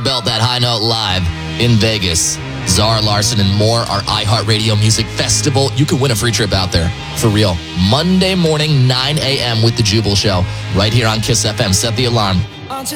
belt that high note live in Vegas. Zara Larsson and more, our iHeartRadio Music Festival. You can win a free trip out there, for real. Monday morning, 9 a.m. with The Jubal Show, right here on KISS FM. Set the alarm. Aren't you